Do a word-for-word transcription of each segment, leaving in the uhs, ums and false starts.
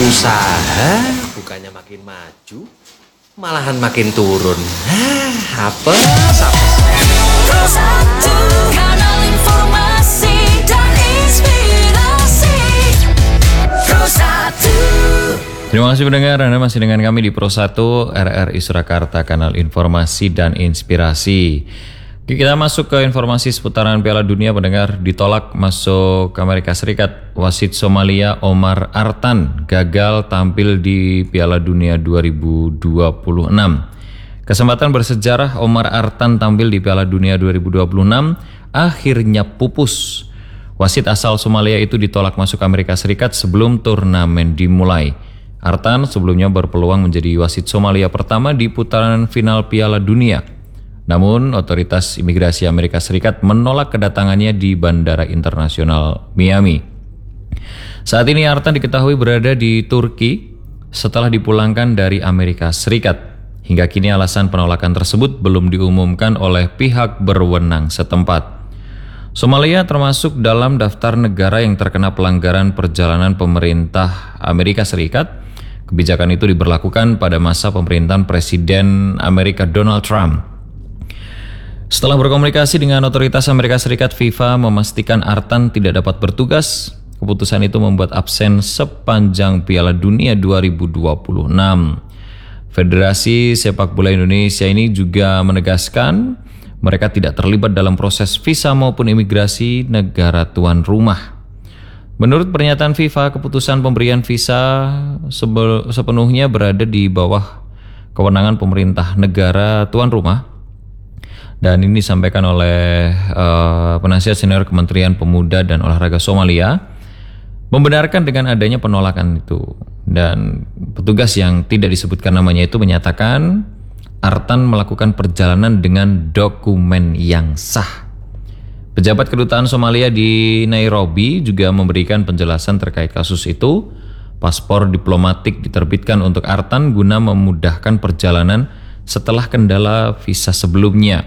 Usaha bukannya makin maju, malahan makin turun. Hah, apa? Pro satu, kanal informasi dan inspirasi. Pro satu. Terima kasih pendengar, Anda masih dengan kami di Pro satu R R I Surakarta, kanal informasi dan inspirasi. Oke, kita masuk ke informasi seputaran Piala Dunia. Pendengar, ditolak masuk ke Amerika Serikat. Wasit Somalia Omar Artan gagal tampil di Piala Dunia dua ribu dua puluh enam. Kesempatan bersejarah Omar Artan tampil di Piala Dunia dua ribu dua puluh enam akhirnya pupus. Wasit asal Somalia itu ditolak masuk Amerika Serikat sebelum turnamen dimulai. Artan sebelumnya berpeluang menjadi wasit Somalia pertama di putaran final Piala Dunia. Namun, otoritas imigrasi Amerika Serikat menolak kedatangannya di Bandara Internasional Miami. Saat ini Artan diketahui berada di Turki setelah dipulangkan dari Amerika Serikat. Hingga kini alasan penolakan tersebut belum diumumkan oleh pihak berwenang setempat. Somalia termasuk dalam daftar negara yang terkena pelanggaran perjalanan pemerintah Amerika Serikat. Kebijakan itu diberlakukan pada masa pemerintahan Presiden Amerika Donald Trump. Setelah berkomunikasi dengan otoritas Amerika Serikat, FIFA memastikan Artan tidak dapat bertugas. Keputusan itu membuat absen sepanjang Piala Dunia dua ribu dua puluh enam. Federasi Sepak Bola Indonesia ini juga menegaskan mereka tidak terlibat dalam proses visa maupun imigrasi negara tuan rumah. Menurut pernyataan FIFA, keputusan pemberian visa sepenuhnya berada di bawah kewenangan pemerintah negara tuan rumah. Dan ini disampaikan oleh uh, penasihat senior Kementerian Pemuda dan Olahraga Somalia, membenarkan dengan adanya penolakan itu. Dan petugas yang tidak disebutkan namanya itu menyatakan Artan melakukan perjalanan dengan dokumen yang sah. Pejabat kedutaan Somalia di Nairobi juga memberikan penjelasan terkait kasus itu. Paspor diplomatik diterbitkan untuk Artan guna memudahkan perjalanan setelah kendala visa sebelumnya.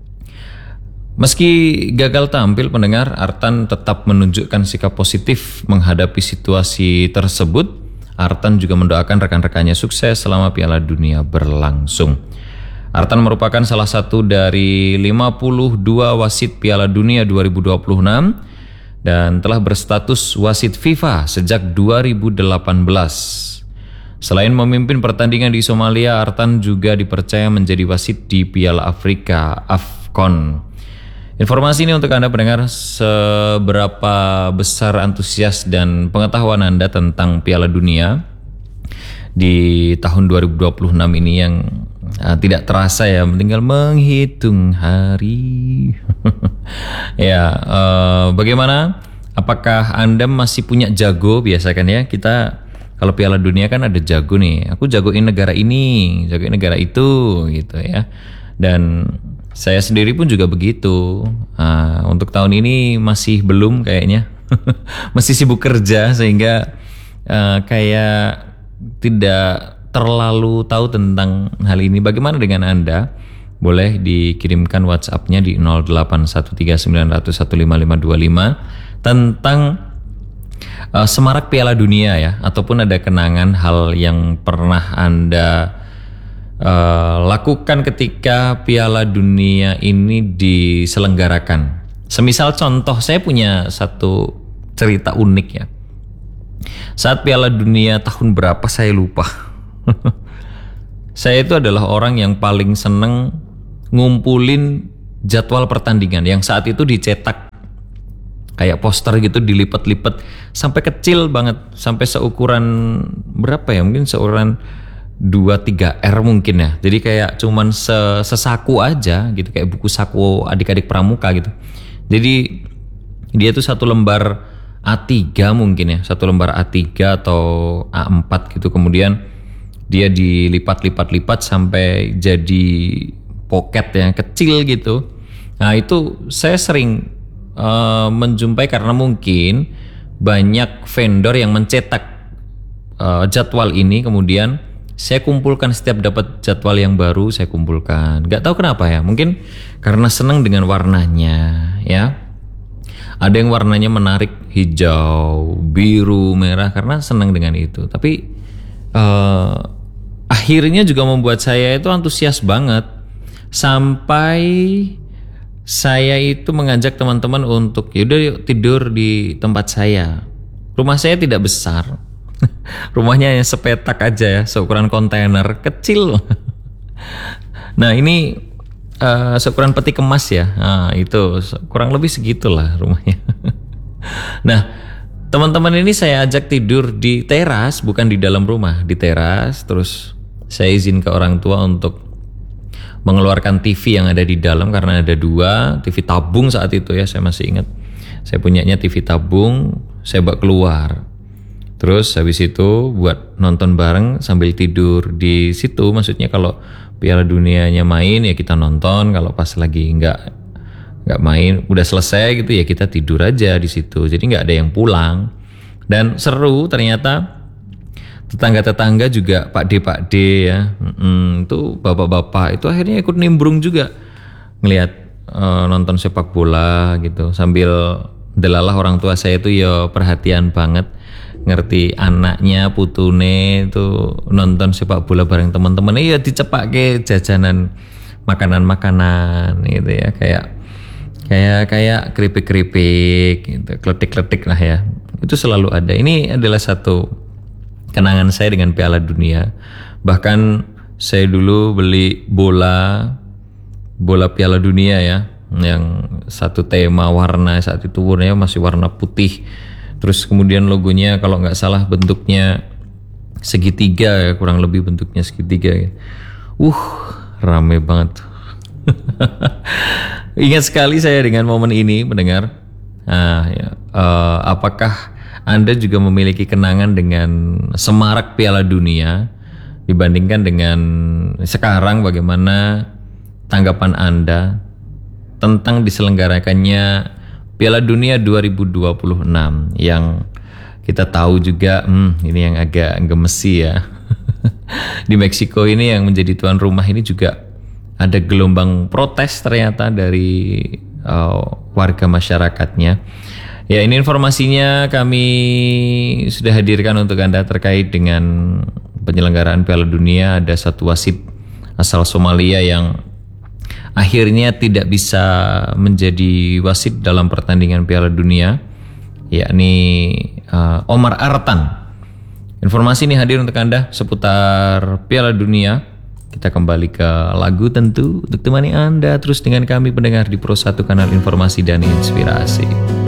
Meski gagal tampil, pendengar, Artan tetap menunjukkan sikap positif menghadapi situasi tersebut. Artan juga mendoakan rekan-rekannya sukses selama Piala Dunia berlangsung. Artan merupakan salah satu dari lima puluh dua wasit Piala Dunia dua ribu dua puluh enam dan telah berstatus wasit FIFA sejak dua ribu delapan belas. Selain memimpin pertandingan di Somalia, Artan juga dipercaya menjadi wasit di Piala Afrika AFCON. Informasi ini untuk Anda pendengar, seberapa besar antusias dan pengetahuan Anda tentang Piala Dunia di tahun dua ribu dua puluh enam ini yang uh, tidak terasa ya, tinggal menghitung hari. Ya, uh, bagaimana? Apakah Anda masih punya jago? Biasa kan ya, kita kalau Piala Dunia kan ada jago nih. Aku jagoin negara ini, jagoin negara itu gitu ya. Dan saya sendiri pun juga begitu. Nah, untuk tahun ini masih belum kayaknya. Masih sibuk kerja sehingga uh, kayak tidak terlalu tahu tentang hal ini. Bagaimana dengan Anda? Boleh dikirimkan WhatsApp-nya di nol delapan satu tiga sembilan nol nol satu lima lima dua lima tentang uh, semarak Piala Dunia ya, ataupun ada kenangan hal yang pernah Anda Uh, lakukan ketika Piala Dunia ini diselenggarakan. Semisal contoh, saya punya satu cerita unik ya. Saat Piala Dunia tahun berapa saya lupa. Saya itu adalah orang yang paling seneng ngumpulin jadwal pertandingan yang saat itu dicetak kayak poster gitu, dilipat-lipat sampai kecil banget, sampai seukuran berapa ya, mungkin seukuran dua tiga R mungkin ya. Jadi kayak cuman sesaku aja gitu, kayak buku saku adik-adik pramuka gitu. Jadi dia tuh satu lembar A tiga mungkin ya, satu lembar A tiga atau A empat gitu. Kemudian dia dilipat-lipat-lipat sampai jadi pocket yang kecil gitu. Nah itu saya sering uh, menjumpai karena mungkin banyak vendor yang mencetak uh, jadwal ini, kemudian saya kumpulkan setiap dapat jadwal yang baru, saya kumpulkan. Gak tahu kenapa ya, mungkin karena senang dengan warnanya ya. Ada yang warnanya menarik, hijau, biru, merah, karena senang dengan itu. Tapi uh, akhirnya juga membuat saya itu antusias banget. Sampai saya itu mengajak teman-teman untuk yaudah yuk tidur di tempat saya. Rumah saya tidak besar. Rumahnya hanya sepetak aja ya, seukuran kontainer, kecil. Nah ini uh, seukuran peti kemas ya. Nah, itu kurang lebih segitulah rumahnya. Nah teman-teman ini saya ajak tidur di teras, bukan di dalam rumah, di teras. Terus saya izin ke orang tua untuk mengeluarkan T V yang ada di dalam, karena ada dua T V tabung saat itu ya, saya masih ingat. Saya punyanya T V tabung, saya bawa keluar. Terus habis itu buat nonton bareng sambil tidur di situ. Maksudnya kalau Piala Dunianya main ya kita nonton, kalau pas lagi nggak nggak main udah selesai gitu ya kita tidur aja di situ. Jadi nggak ada yang pulang. Dan seru ternyata. Tetangga-tetangga juga Pak D Pak D ya, hmm, itu bapak-bapak itu akhirnya ikut nimbrung juga ngelihat uh, nonton sepak bola gitu, sambil delalah orang tua saya itu ya perhatian banget, ngerti anaknya putune itu nonton sepak bola bareng teman-teman, iya dicepake jajanan makanan-makanan gitu ya, kayak kayak kayak keripik-keripik gitu, kletik-kletik lah ya, itu selalu ada. Ini adalah satu kenangan saya dengan Piala Dunia. Bahkan saya dulu beli bola bola Piala Dunia ya, yang satu tema warna, saat itu warnanya masih warna putih. Terus kemudian logonya kalau nggak salah bentuknya segitiga ya, kurang lebih bentuknya segitiga ya. Uh, rame banget. Ingat sekali saya dengan momen ini mendengar. Nah, ya, uh, apakah Anda juga memiliki kenangan dengan semarak Piala Dunia dibandingkan dengan sekarang? Bagaimana tanggapan Anda tentang diselenggarakannya Piala Dunia dua ribu dua puluh enam yang kita tahu juga hmm, ini yang agak gemesi ya. Di Meksiko ini yang menjadi tuan rumah ini juga ada gelombang protes ternyata dari uh, warga masyarakatnya. Ya, ini informasinya kami sudah hadirkan untuk Anda terkait dengan penyelenggaraan Piala Dunia. Ada satu wasit asal Somalia yang akhirnya tidak bisa menjadi wasit dalam pertandingan Piala Dunia, yakni uh, Omar Artan. Informasi ini hadir untuk Anda seputar Piala Dunia. Kita kembali ke lagu tentu untuk temani Anda terus dengan kami pendengar di Pro satu Kanal Informasi dan Inspirasi.